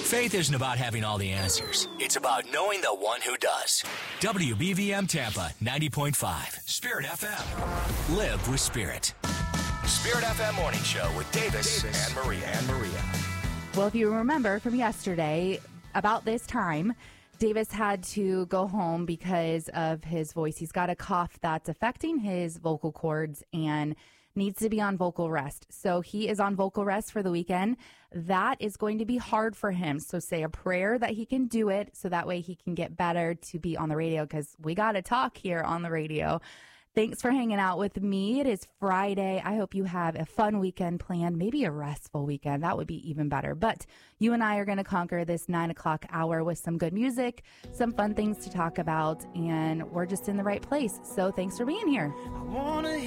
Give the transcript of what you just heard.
Faith isn't about having all the answers. It's about knowing the one who does. WBVM Tampa 90.5. Spirit FM. Live with Spirit. Spirit FM Morning Show with Davis and Maria. Well, if you remember from yesterday, about this time, Davis had to go home because of his voice. He's got a cough that's affecting his vocal cords and needs to be on vocal rest. So he is on vocal rest for the weekend. That is going to be hard for him. So say a prayer that he can do it so that way he can get better to be on the radio, because we got to talk here on the radio. Thanks for hanging out with me. It is Friday. I hope you have a fun weekend planned, maybe a restful weekend. That would be even better. But you and I are going to conquer this 9 o'clock hour with some good music, some fun things to talk about, and we're just in the right place. So thanks for being here.